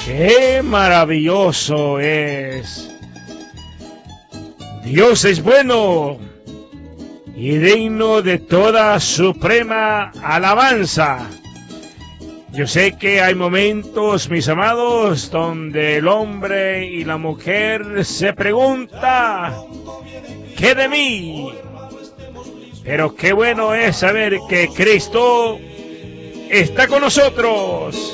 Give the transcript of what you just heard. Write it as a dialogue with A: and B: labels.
A: ¡Qué maravilloso es! Dios es bueno y digno de toda suprema alabanza. Yo sé que hay momentos, mis amados, donde el hombre y la mujer se preguntan, ¿qué de mí? Pero qué bueno es saber que Cristo está con nosotros.